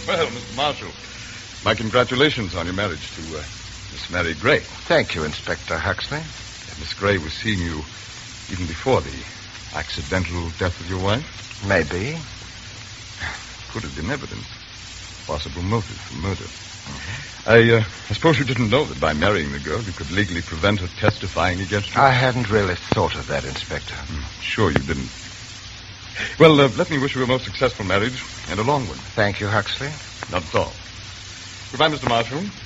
Well, Mr. Marshall, my congratulations on your marriage to Miss Mary Gray. Thank you, Inspector Huxley. Miss Gray was seeing you even before the accidental death of your wife? Maybe. Could have been evidence. Possible motive for murder. I suppose you didn't know that by marrying the girl, you could legally prevent her testifying against you? I hadn't really thought of that, Inspector. Sure you didn't. Well, let me wish you a most successful marriage and a long one. Thank you, Huxley. Not at all. Goodbye, Mr. Marshall.